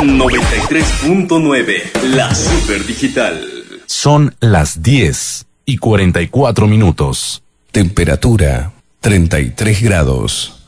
93.9, la super digital. Son las 10:44. Temperatura 33 grados.